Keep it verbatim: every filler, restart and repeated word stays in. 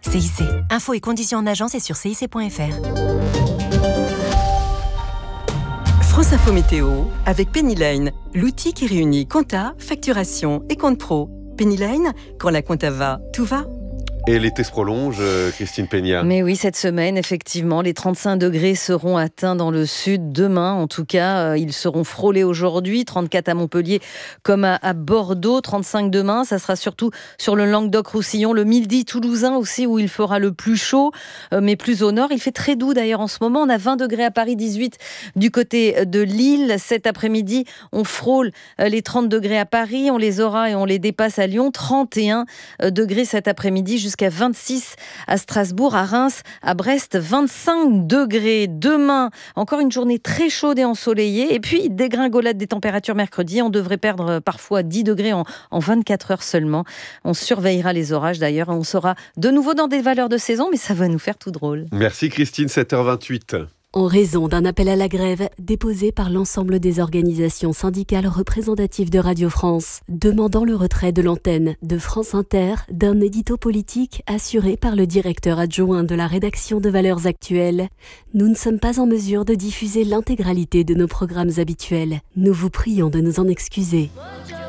C I C. Infos et conditions en agence et sur C I C point F R. France Info Météo avec Pennyline, l'outil qui réunit compta, facturation et compte pro. Pennyline, quand la compta va, tout va. Et l'été se prolonge, Christine Peña. Mais oui, cette semaine, effectivement, les trente-cinq degrés seront atteints dans le sud demain. En tout cas, ils seront frôlés aujourd'hui. trente-quatre à Montpellier comme à, à Bordeaux. trente-cinq demain. Ça sera surtout sur le Languedoc-Roussillon, le Midi toulousain aussi, où il fera le plus chaud, mais plus au nord. Il fait très doux d'ailleurs en ce moment. On a vingt degrés à Paris, dix-huit du côté de Lille. Cet après-midi, on frôle les trente degrés à Paris. On les aura et on les dépasse à Lyon. trente et un degrés cet après-midi jusqu'à vingt-six à Strasbourg, à Reims, à Brest, vingt-cinq degrés. Demain, encore une journée très chaude et ensoleillée. Et puis, dégringolade des températures mercredi. On devrait perdre parfois dix degrés en, en vingt-quatre heures seulement. On surveillera les orages d'ailleurs. On sera de nouveau dans des valeurs de saison, mais ça va nous faire tout drôle. Merci Christine, sept heures vingt-huit. En raison d'un appel à la grève déposé par l'ensemble des organisations syndicales représentatives de Radio France, demandant le retrait de l'antenne de France Inter d'un édito politique assuré par le directeur adjoint de la rédaction de Valeurs Actuelles, nous ne sommes pas en mesure de diffuser l'intégralité de nos programmes habituels. Nous vous prions de nous en excuser.